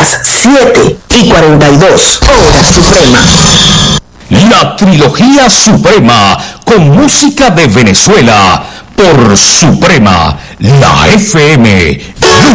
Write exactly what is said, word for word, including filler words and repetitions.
las siete y cuarenta y dos, hora suprema. La trilogía suprema, con música de Venezuela, por Suprema, la F M